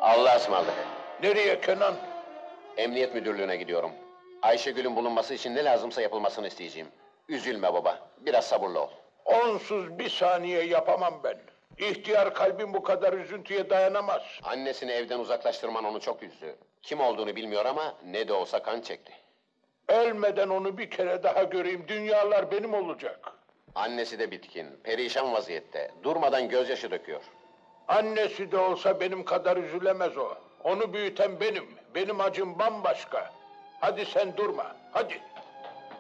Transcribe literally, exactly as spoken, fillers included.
Allah'a ısmarladık. Nereye Kenan? Emniyet müdürlüğüne gidiyorum. Ayşegül'ün bulunması için ne lazımsa yapılmasını isteyeceğim. Üzülme baba, biraz sabırlı ol. Onsuz bir saniye yapamam ben. İhtiyar kalbim bu kadar üzüntüye dayanamaz. Annesini evden uzaklaştırman onu çok üzdü. Kim olduğunu bilmiyor ama ne de olsa kan çekti. Ölmeden onu bir kere daha göreyim, dünyalar benim olacak. Annesi de bitkin, perişan vaziyette. Durmadan gözyaşı döküyor. Annesi de olsa benim kadar üzülemez o. Onu büyüten benim. Benim acım bambaşka. Hadi sen durma, hadi.